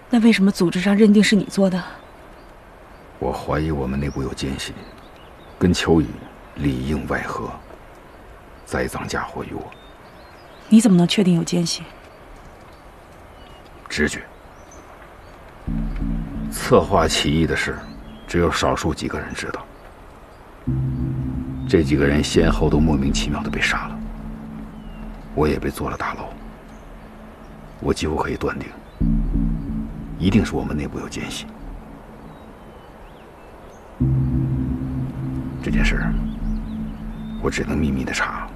那为什么组织上认定是你做的？ 我怀疑我们内部有奸细，跟秋雨里应外合，栽赃嫁祸于我。 你怎么能确定有奸细？ 直觉。策划起义的事，只有少数几个人知道。这几个人先后都莫名其妙的被杀了，我也被坐了大牢。我几乎可以断定，一定是我们内部有奸细。这件事，我只能秘密的查，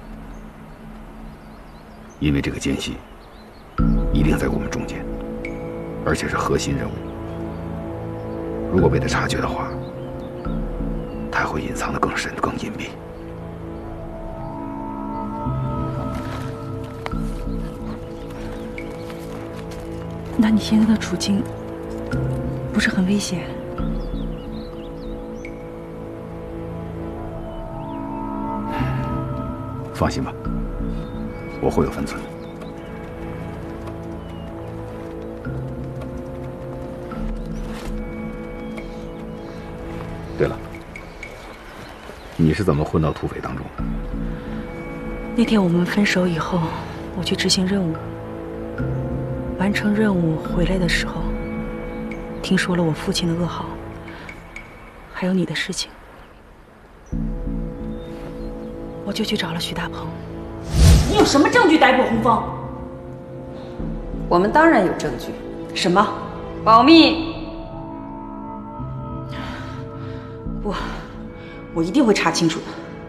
因为这个奸细一定在我们中间，而且是核心人物。如果被他察觉的话，他会隐藏得更深、更隐蔽。 那你现在的处境不是很危险？ 放心吧，我会有分寸的。对了，你是怎么混到土匪当中的？ 那天我们分手以后，我去执行任务，完成任务回来的时候，听说了我父亲的噩耗，还有你的事情，我就去找了徐大鹏。 你有什么证据逮捕洪峰？ 我们当然有证据。 什么？ 保密。 不，我一定会查清楚的。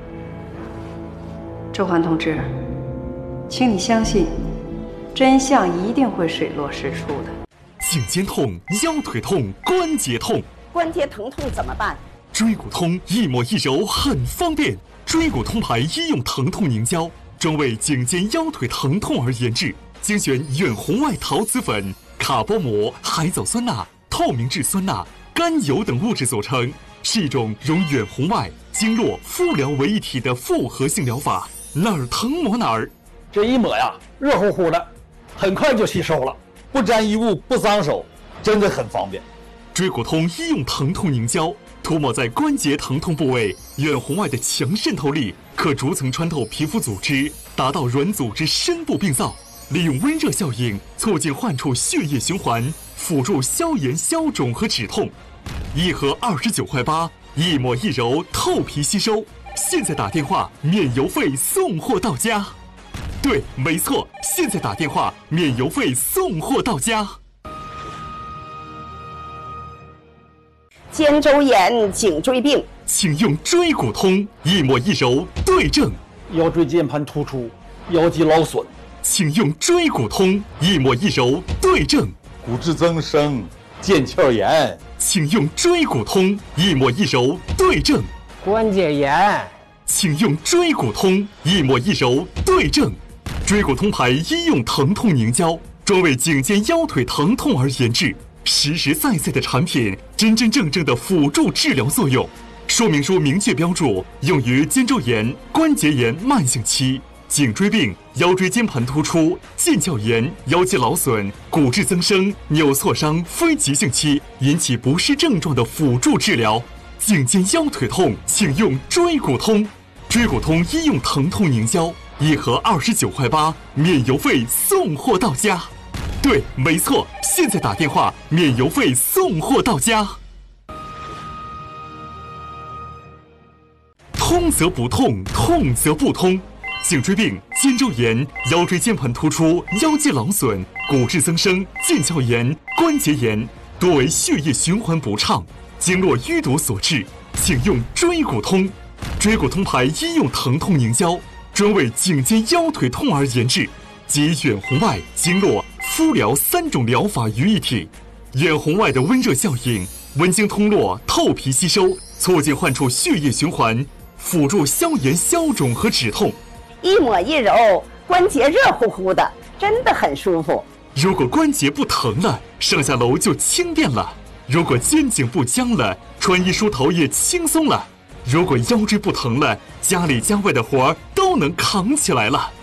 周环同志，请你相信，真相一定会水落石出的。 颈肩痛、腰腿痛、关节痛， 关节疼痛怎么办？ 椎骨通一抹一揉很方便。椎骨通牌医用疼痛凝胶，专为颈肩腰腿疼痛而研制，精选远红外陶瓷粉、卡波膜、海藻酸钠、透明质酸钠、甘油等物质组成，是一种融远红外、经络、敷疗为一体的复合性疗法，哪儿疼抹哪儿。 这一抹呀，热乎乎的，很快就吸收了，不沾衣物，不脏手，真的很方便。 椎骨通医用疼痛凝胶，涂抹在关节疼痛部位，远红外的强渗透力可逐层穿透皮肤组织，达到软组织深部病灶，利用温热效应促进患处血液循环，辅助消炎消肿和止痛。一盒29块8，一抹一揉，透皮吸收。现在打电话免邮费送货到家。对，没错，现在打电话免邮费送货到家。 肩周炎、颈椎病， 请用椎骨通，一抹一揉对症。 腰椎间盘突出、腰肌劳损， 请用椎骨通，一抹一揉对症。 骨质增生、腱鞘炎， 请用椎骨通，一抹一揉对症。 关节炎， 请用椎骨通，一抹一揉对症。椎骨通牌医用疼痛凝胶，专为颈肩腰腿疼痛而研制，实实在在的产品，真真正正的辅助治疗作用。说明书明确标注，用于肩周炎、关节炎慢性期、颈椎病、腰椎间盘突出、腱鞘炎、腰肌劳损、骨质增生、扭挫伤非急性期引起不适症状的辅助治疗。颈肩腰腿痛，请用椎骨通。椎骨通医用疼痛凝胶，一盒29块8，免邮费送货到家。对，没错，现在打电话免邮费送货到家。通则不痛，痛则不通。颈椎病、肩周炎、腰椎间盘突出、腰肌劳损、骨质增生、腱鞘炎、关节炎，多为血液循环不畅、经络淤堵所致，请用椎骨通。椎骨通牌医用疼痛凝胶，专为颈肩腰腿痛而研制，集远红外、经络、敷疗3种疗法于一体。远红外的温热效应，温经通络，透皮吸收，促进患处血液循环，辅助消炎消肿和止痛。 一抹一揉，关节热乎乎的，真的很舒服。 如果关节不疼了，上下楼就轻便了；如果肩颈不僵了，穿衣梳头也轻松了；如果腰椎不疼了，家里家外的活儿都能扛起来了。